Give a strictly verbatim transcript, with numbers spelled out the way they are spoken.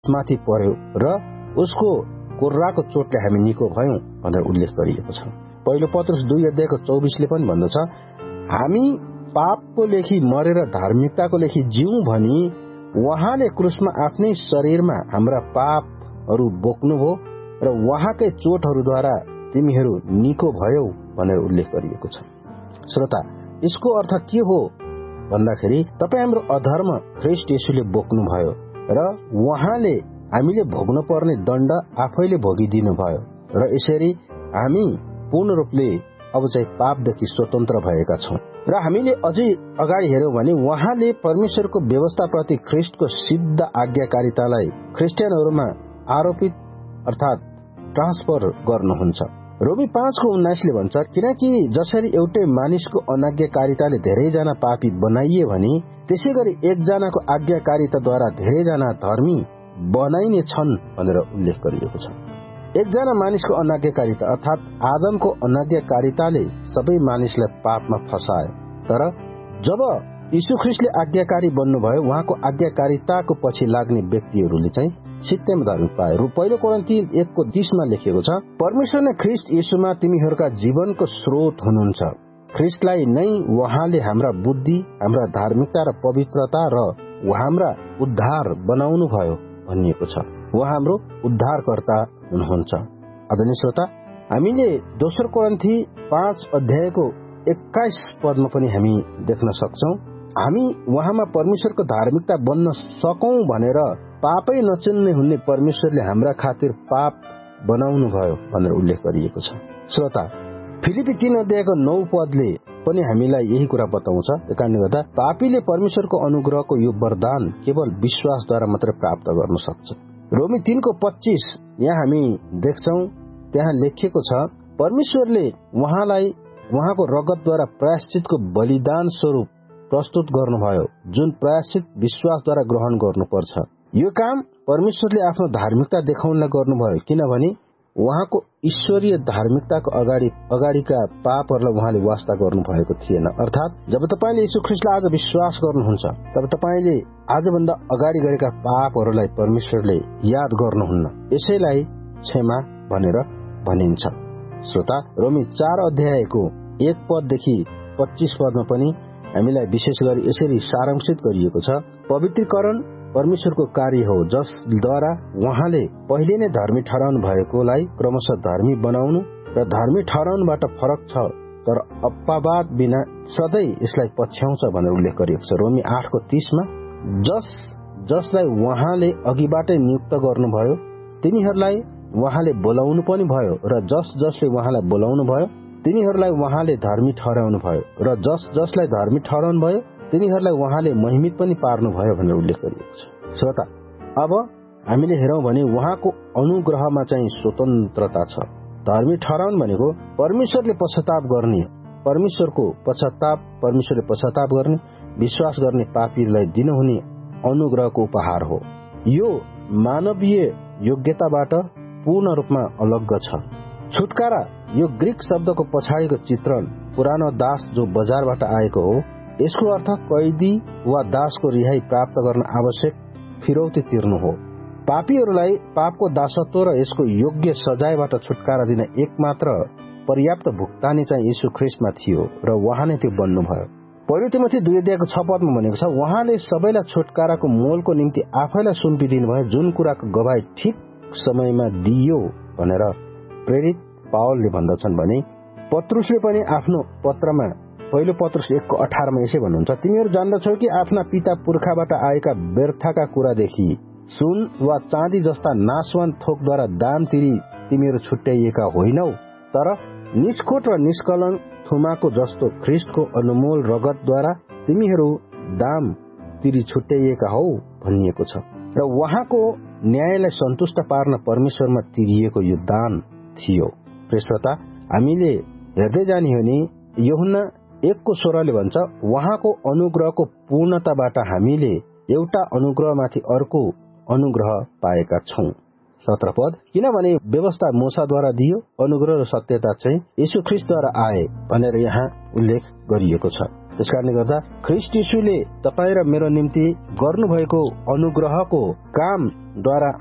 माथि पर्यो र उसको कोर्राको चोटले हामी निको भयौं भनेर उल्लेख गरिएको छ। पहिलो पत्रुस दुई अध्यायको चौबिसले पनि भन्दछ, हामी पापको लेखी मरेर धार्मिकताको लेखी जिउँ भनी उहाँले क्रुसमा आफ्नै शरीरमा हाम्रा पापहरू बोक्नुभयो र उहाँकै चोटहरूद्वारा तिमीहरू निको भयौ भनेर उल्लेख गरिएको छ। श्रोता, यसको अर्थ के हो भन्दाखेरि तपाईँ हाम्रो अधर्म ख्रीष्ट येशूले बोक्नु भयो र उहाँले हामीले भोग्न पर्ने दण्ड आफैले भोगिदिनु भयो र यसरी हामी पूर्ण रूपले अब चाहिँ पापदेखि स्वतन्त्र भएका छौं। र हामीले अझै अगाडि हेर्यौं भने उहाँले परमेश्वरको व्यवस्थाप्रति ख्रीष्टको सिद्ध आज्ञाकारितालाई क्रिस्चियनहरूमा आरोपित अर्थात ट्रान्सफर गर्नुहुन्छ। रोमी पाँचको उन्नाइसले भन्छ, किनकि जसरी एउटै मानिसको अनाज्ञाकारिताले धेरैजना पापी बनाइए भने त्यसै गरी एकजनाको आज्ञाकारिताद्वारा धेरैजना धर्मी बनाइने छन् भनेर उल्लेख गरिएको छ। एकजना मानिसको अनाज्ञाकारिता अर्थात आदमको अनाज्ञाकारिताले सबै मानिसलाई पापमा फसायो, तर जब यीशु ख्रीष्टले आज्ञाकारी बन्नुभयो उहाँको आज्ञाकारिताको पछि लाग्ने व्यक्तिहरूले चाहिँ सित्तैमा धर्मी पाए। पहिलो कोरिन्थी एकको तीसमा लेखिएको छ, परमेश्वर नै ख्रीष्ट येशूमा तिमीहरूका जीवनको स्रोत हुनुहुन्छ। ख्रीष्टलाई नै उहाँले हाम्रा बुद्धि, हाम्रा धार्मिकता र पवित्रता र हाम्रा उद्धार बनाउनु भयो भनिएको छ। उहाँ हाम्रो उद्धारकर्ता हुनुहुन्छ। आदरणीय श्रोता, हामीले दोस्रो कोरिन्थी पाँच अध्यायको एक्काइस पदमा पनि हामी देख्न सक्छौं, हामी उहाँमा परमेश्वरको धार्मिकता बन्न सकौं भनेर पापै नचिन्ने हुने परमेश्वरले हाम्रा खातिर पाप बनाउनु भयो भनेर उल्लेख गरिएको छ। श्रोता, फिलिपी तीन अध्यायको नौ पदले पनि हामीलाई यही कुरा बताउँछ। त्यही कारणले गर्दा पापीले परमेश्वरको अनुग्रहको यो वरदान केवल विश्वासद्वारा मात्र प्राप्त गर्न सक्छ। रोमी तीनको पच्चीस यहाँ हामी देख्छौं, त्यहाँ लेखिएको छ, परमेश्वरले उहाँलाई उहाँको रगतद्वारा प्रायश्चितको बलिदान स्वरूप प्रस्तुत गर्नुभयो, जुन प्रायश्चित विश्वासद्वारा ग्रहण गर्नुपर्छ। यो काम परमेश्वरले आफ्नो धार्मिकता देखाउनलाई गर्नुभयो, किनभने उहाँको ईश्वरीय धार्मिकताको अगाडि अगाडिका पापहरूलाई उहाँले वास्ता गर्नु भएको थिएन। अर्थात जब तपाईले यीशु ख्रीष्टलाई आज विश्वास गर्नुहुन्छ तब तपाईले आजभन्दा अगाडि गरेका पापहरूलाई परमेश्वरले याद गर्नुहुन्न। यसैलाई क्षमा भनेर भनिन्छ। श्रोता, रोमी चार अध्यायको एक पददेखि पच्चीस पदमा पनि हामीलाई विशेष गरी यसरी सारांशित गरिएको छ, पवित्रीकरण परमेश्वरको कार्य हो, जसद्वारा उहाँले पहिले नै धर्मी ठहराउनु भएकोलाई क्रमशः धर्मी बनाउनु र धर्मी ठहराउनुबाट फरक छ, तर अपवाद बिना सधैँ यसलाई पछ्याउँछ भनेर उल्लेख गरिएको छ। रोमी आठको तीसमा जस जसलाई उहाँले अघिबाटै नियुक्त गर्नुभयो तिनीहरूलाई उहाँले बोलाउनु पनि भयो, र जस जसले उहाँलाई बोलाउनु भयो तिनीहरूलाई उहाँले धर्मी ठहराउनु भयो, र जस जसलाई धर्मी ठहराउनु भयो तिनीहरूलाई उहाँले महिमित पनि पार्नुभयो भनेर उल्लेख गरिएको छ। श्रोता, अब हामीले हेरौं भने उहाँको अनुग्रहमा चाहिँ स्वतन्त्रता छ। धर्मी ठहराउनु भनेको परमेश्वरले पश्चाताप गर्ने, परमेश्वरको पश्चाताप परमेश्वरले पश्चाताप गर्ने, विश्वास गर्ने पापीलाई दिनुहुने अनुग्रहको उपहार हो। यो मानवीय योग्यताबाट पूर्ण रूपमा अलग छ। छुटकारा यो ग्रीक शब्दको पछाडिको चित्रण पुरानो दास जो बजारबाट आएको हो, यसको अर्थ कैदी वा दासको रिहाई प्राप्त गर्न आवश्यक फिरौती तिर्नु हो। पापीहरूलाई पापको दासत्व र यसको योग्य सजायबाट छुटकारा दिन एकमात्र पर्याप्त भुक्तानी चाहिँ यीशु ख्रीष्टमा थियो र उहाँ नै त्यो बन्नुभयो। पहिलो तिमोथी दुई अध्यायको छ पदमा भनेको छ, उहाँले सबैलाई छुटकाराको मोलको निम्ति आफैलाई सुम्पिदिनु भयो, जुन कुराको गवाही ठिक समयमा दिइयो भनेर प्रेरित पावलले भन्दछन् भने पत्रुसले पनि आफ्नो पत्रमा पहिलो पत्रुस एकको अठारमा यसै भन्नुहुन्छ, तिमीहरू जान्दछौ कि आफ्ना पिता पुर्खाबाट आएका व्यर्थका कुरादेखि सुन वा चाँदी जस्ता नाशवान थोकद्वारा दाम तिरी तिमीहरू छुट्याइएका होइनौ, तर निष्खोट र निष्कलङ्क थुमाको जस्तो ख्रीष्टको अनमोल रगतद्वारा तिमीहरू दाम तिरी छुट्याइएका हौ भनिएको छ। र उहाँको न्यायलाई सन्तुष्ट पार्न परमेश्वरमा तिरिएको यो दान थियो। श्रोता, हामीले हेर्दै जाने हो भने यूहन्ना एकको सोह्रले भन्छ, उहाँको अनुग्रहको पूर्णताबाट हामीले एउटा अनुग्रहमाथि अर्को अनुग्रह पाएका छौं। सत्र पद, किनभने व्यवस्था मूसाद्वारा दियो, अनुग्रह र सत्यता चाहिँ यीशु ख्रीष्टद्वारा आए भनेर यहाँ उल्लेख गरिएको छ। त्यसकारणले गर्दा ख्रीष्ट यीशुले तपाईँ र मेरो निम्ति गर्नुभएको अनुग्रहको कामद्वारा